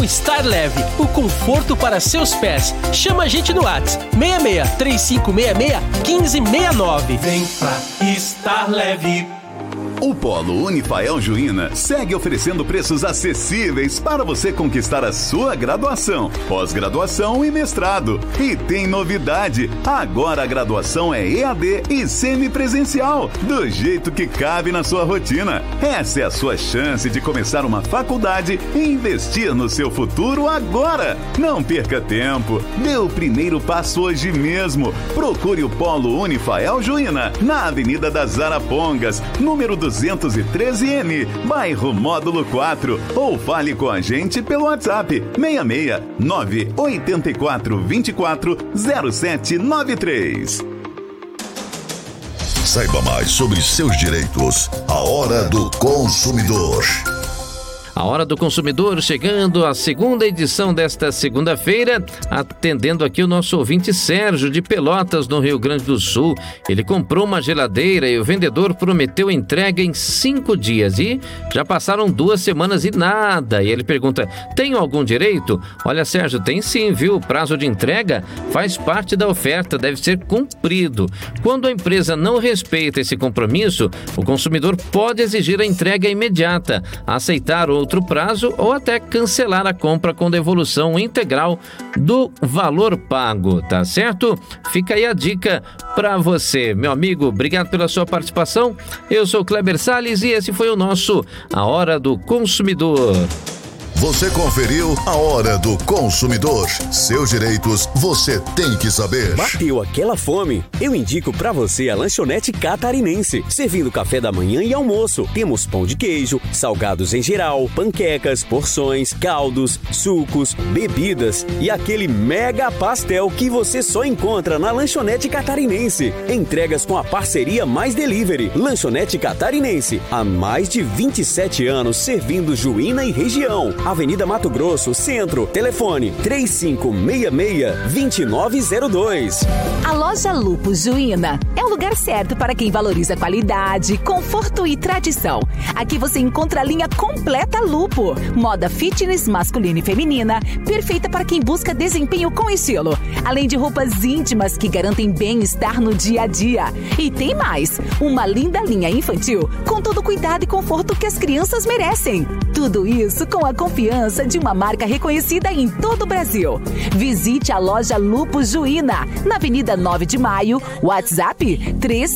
Estar Leve, o conforto para seus pés. Chama a gente no WhatsApp 66 3566 1569. Vem pra Estar Leve. O Polo Unifael Juína segue oferecendo preços acessíveis para você conquistar a sua graduação, pós-graduação e mestrado. E tem novidade, agora a graduação é EAD e semipresencial, do jeito que cabe na sua rotina. Essa é a sua chance de começar uma faculdade e investir no seu futuro agora. Não perca tempo, dê o primeiro passo hoje mesmo. Procure o Polo Unifael Juína, na Avenida das Arapongas, número 213N, bairro Módulo 4, ou fale com a gente pelo WhatsApp 66 984 24 0793. Saiba mais sobre seus direitos. A Hora do Consumidor. A Hora do Consumidor chegando à segunda edição desta segunda-feira, atendendo aqui o nosso ouvinte Sérgio de Pelotas, no Rio Grande do Sul. Ele comprou uma geladeira e o vendedor prometeu entrega em 5 dias e já passaram 2 semanas e nada. E ele pergunta, tem algum direito? Olha, Sérgio, tem sim, viu? O prazo de entrega faz parte da oferta, deve ser cumprido. Quando a empresa não respeita esse compromisso, o consumidor pode exigir a entrega imediata, aceitar outro prazo ou até cancelar a compra com devolução integral do valor pago, tá certo? Fica aí a dica para você, meu amigo. Obrigado pela sua participação. Eu sou Kleber Salles e esse foi o nosso A Hora do Consumidor. Você conferiu A Hora do Consumidor. Seus direitos você tem que saber. Bateu aquela fome? Eu indico pra você a Lanchonete Catarinense. Servindo café da manhã e almoço. Temos pão de queijo, salgados em geral, panquecas, porções, caldos, sucos, bebidas e aquele mega pastel que você só encontra na Lanchonete Catarinense. Entregas com a parceria Mais Delivery. Lanchonete Catarinense. Há mais de 27 anos servindo Juína e região. Avenida Mato Grosso, Centro. Telefone 3566-2902. A loja Lupus Juína é o lugar certo para quem valoriza qualidade, conforto e tradição. Aqui você encontra a linha completa Lupo. Moda fitness masculina e feminina, perfeita para quem busca desempenho com estilo. Além de roupas íntimas que garantem bem-estar no dia a dia. E tem mais, uma linda linha infantil com todo o cuidado e conforto que as crianças merecem. Tudo isso com a confiança de uma marca reconhecida em todo o Brasil. Visite a loja Lupus Juína, na Avenida 9 de Maio, WhatsApp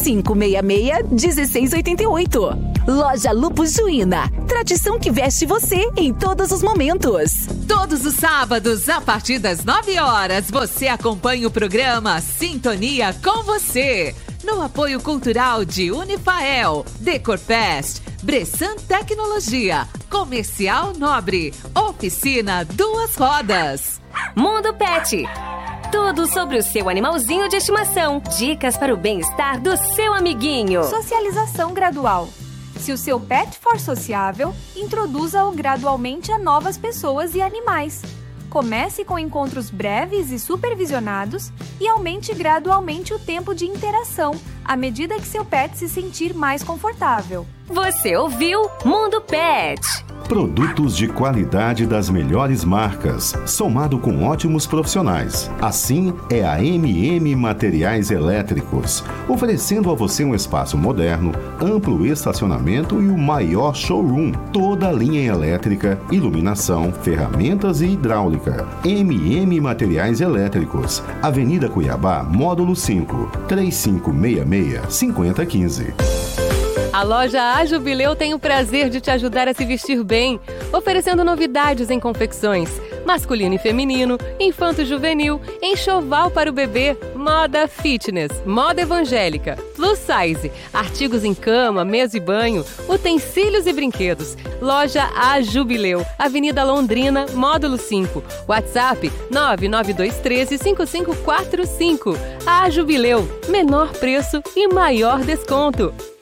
3566-1688. Loja Lupus Juína, tradição que veste você em todos os momentos. Todos os sábados, a partir das 9 horas, você acompanha o programa Sintonia com Você, no apoio cultural de Unifael, Decorfest, Bressan Tecnologia, Comercial Nobre, Oficina Duas Rodas. Mundo Pet. Tudo sobre o seu animalzinho de estimação. Dicas para o bem-estar do seu amiguinho. Socialização gradual. Se o seu pet for sociável, introduza-o gradualmente a novas pessoas e animais. Comece com encontros breves e supervisionados e aumente gradualmente o tempo de interação, à medida que seu pet se sentir mais confortável. Você ouviu Mundo Pet. Produtos de qualidade das melhores marcas, somado com ótimos profissionais. Assim é a MM Materiais Elétricos, oferecendo a você um espaço moderno, amplo estacionamento e o maior showroom. Toda a linha elétrica, iluminação, ferramentas e hidráulica. MM Materiais Elétricos, Avenida Cuiabá, Módulo 5, 3566-5015. A loja A Jubileu tem o prazer de te ajudar a se vestir bem, oferecendo novidades em confecções, masculino e feminino, infanto-juvenil, enxoval para o bebê, moda fitness, moda evangélica, plus size, artigos em cama, mesa e banho, utensílios e brinquedos. Loja A Jubileu, Avenida Londrina, Módulo 5, WhatsApp 99213-5545. A Jubileu, menor preço e maior desconto.